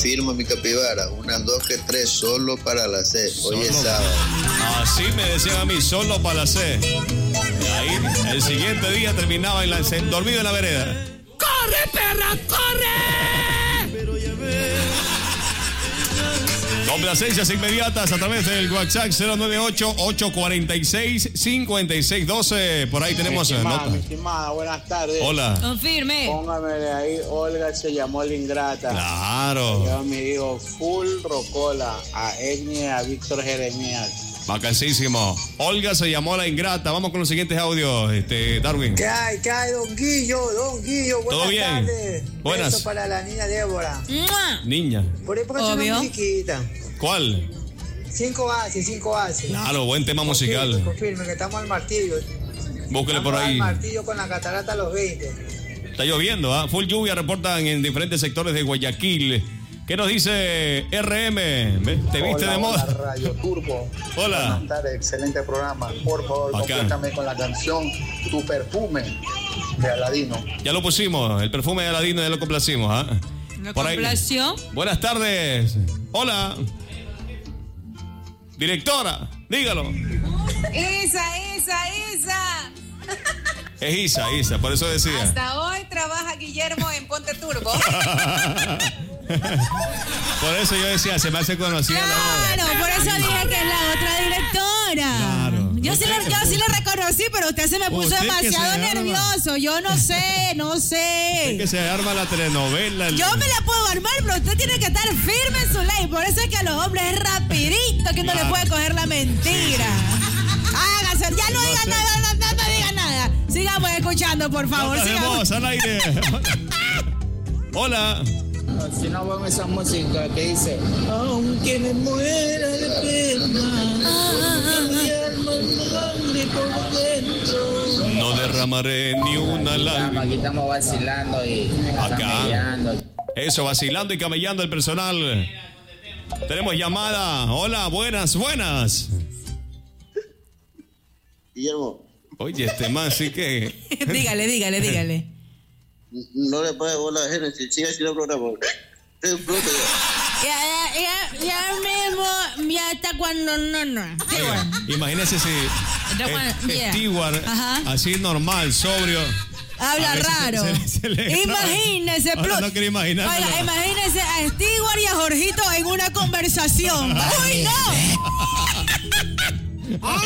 Confirmo, mi capibara, unas 2 que 3 solo para la C. Hoy es sábado. Así me decían a mí, solo para la C. Y ahí, el siguiente día terminaba dormido en la vereda. ¡Corre, perra, corre! Complacencias inmediatas a través del WhatsApp 098-846-5612. Por ahí tenemos notas. Mi estimada, buenas tardes. Hola. Confirme. Póngamele ahí, Olga se llamó la ingrata. Claro. Yo me digo full rocola a Egni y a Víctor Jeremías. Vacancísimo. Olga se llamó la ingrata. Vamos con los siguientes audios, Darwin. ¿Qué hay, don Guillo? Buenas ¿Todo bien? tardes. Buenas. Beso para la niña Débora. Niña. Por ahí, porque es una musiquita. ¿Cuál? 5 haces. Claro, buen tema musical. Confirme que estamos al martillo. Búsquele por ahí. Al martillo con la catarata a los 20. Está lloviendo, ¿ah? Full lluvia reportan en diferentes sectores de Guayaquil. ¿Qué nos dice RM? ¿Te viste de moda? Hola, Radio Turbo. Hola. Buenas tardes, excelente programa. Por favor, complétame con la canción Tu Perfume de Aladino. Ya lo pusimos, el perfume de Aladino ya lo complacimos, ¿ah? ¿Lo complació? Buenas tardes. Hola. Directora, dígalo. Isa. Es Isa, por eso decía. Hasta hoy trabaja Guillermo en Ponte Turbo. Por eso yo decía, se me hace conocida. Claro, por eso dije que es la otra directora. Claro. Yo sí lo reconocí, pero usted se me puso demasiado nervioso. Yo no sé. Es que se arma la telenovela. Yo me la puedo armar, pero usted tiene que estar firme en su ley. Por eso es que a los hombres es rapidito que uno le puede coger la mentira. Hágase, ya no diga nada, no diga nada. Sigamos escuchando, por favor. Sigamos al aire. Hola. Si no vemos esa música que dice aunque me muera de pena, mi alma sangre por dentro. No derramaré ni una lágrima. Aquí estamos vacilando y camellando. Eso, vacilando y camellando el personal. Tenemos llamada. Hola, buenas. Guillermo. Oye, man sí que... Dígale. No le pagues bola a Génesis, siga haciendo el programa. Ya mismo, ya hasta cuando no. Oiga, imagínese si Stewart, así normal, sobrio. Habla raro. Imagínese. No quiero imaginar. Oiga, imagínese a Stewart y a Jorgito en una conversación. ¡Uy, no!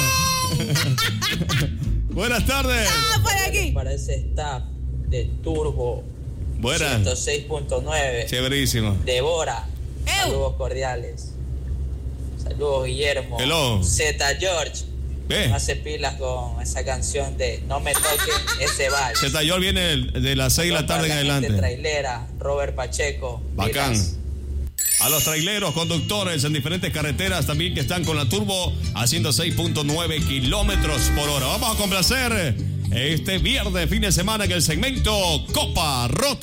Buenas tardes. Por aquí. Para ese staff de Turbo. Buenas. 106.9. Chéverísimo. Débora. Saludos cordiales. Saludos, Guillermo. Hello. Z George. Hace pilas con esa canción de No me toquen ese vals. Z George viene de las 6 de la tarde en adelante. Trailera, Robert Pacheco. Bacán. Pilas. A los traileros, conductores en diferentes carreteras también que están con la turbo a 106.9 kilómetros por hora. Vamos a complacer este viernes, fin de semana, en el segmento Copa Rota.